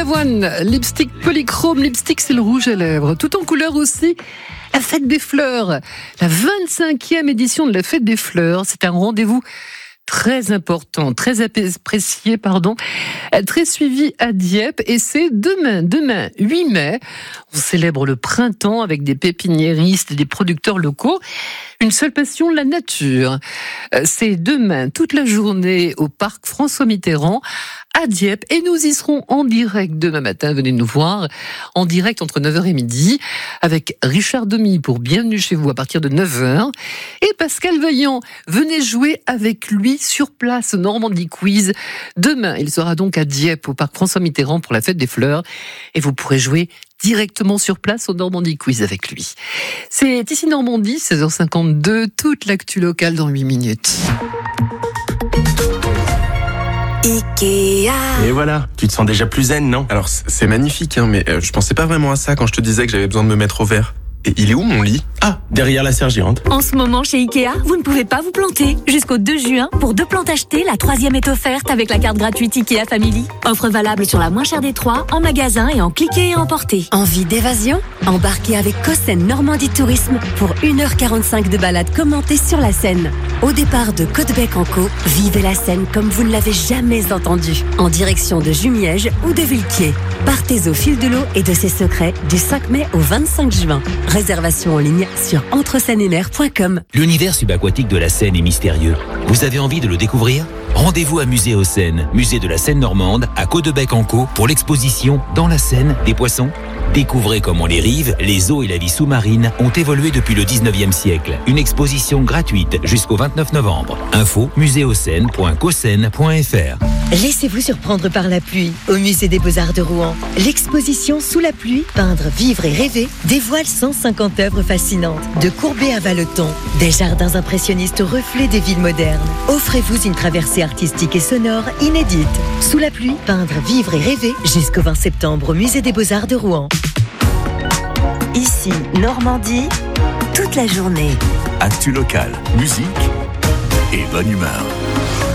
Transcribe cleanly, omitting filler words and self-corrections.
Balavoine, lipstick polychrome, lipstick c'est le rouge à lèvres, tout en couleur aussi. La Fête des Fleurs, la 25e édition de la Fête des Fleurs, c'est un rendez-vous très important, très apprécié, très suivi à Dieppe, et c'est demain 8 mai. On célèbre le printemps avec des pépiniéristes et des producteurs locaux. Une seule passion, la nature. C'est demain, toute la journée, au parc François Mitterrand, à Dieppe, et nous y serons en direct demain matin. Venez nous voir, en direct entre 9h et midi, avec Richard Demy pour Bienvenue chez vous à partir de 9h, et Pascal Vaillant. Venez jouer avec lui sur place au Normandie Quiz. Demain, il sera donc à Dieppe, au parc François Mitterrand pour la Fête des Fleurs, et vous pourrez jouer directement sur place au Normandie Quiz avec lui. C'est ici Normandie, 16h52, toute l'actu locale dans 8 minutes. Ikea. Et voilà, tu te sens déjà plus zen, non? Alors c'est magnifique, mais je pensais pas vraiment à ça quand je te disais que j'avais besoin de me mettre au vert. Et il est où mon lit? Ah, derrière la sergente. En ce moment, chez Ikea, vous ne pouvez pas vous planter. Jusqu'au 2 juin, pour 2 plantes achetées, la 3e est offerte avec la carte gratuite Ikea Family. Offre valable sur la moins chère des 3, en magasin et en cliquer et emporter. Envie d'évasion? Embarquez avec Cossen Normandie Tourisme pour 1h45 de balade commentée sur la Seine. Au départ de Côtebec-en-Caux, vivez la Seine comme vous ne l'avez jamais entendue. En direction de Jumièges ou de Villequier. Partez au fil de l'eau et de ses secrets du 5 mai au 25 juin. Réservation en ligne sur entreseine-et-mer.com. L'univers subaquatique de la Seine est mystérieux. Vous avez envie de le découvrir ? Rendez-vous à Musée aux Seines, musée de la Seine normande, à Côtebec-en-Caux, pour l'exposition Dans la Seine des poissons. Découvrez comment les rives, les eaux et la vie sous-marine ont évolué depuis le 19e siècle. Une exposition gratuite jusqu'au 29 novembre. Info muséocène.cosen.fr. Laissez-vous surprendre par la pluie au Musée des Beaux-Arts de Rouen. L'exposition Sous la pluie, peindre, vivre et rêver dévoile 150 œuvres fascinantes. De Courbet à Valeton, des jardins impressionnistes au reflet des villes modernes. Offrez-vous une traversée artistique et sonore inédite. Sous la pluie, peindre, vivre et rêver jusqu'au 20 septembre au Musée des Beaux-Arts de Rouen. Ici, Normandie, toute la journée. Actu locale, musique et bonne humeur.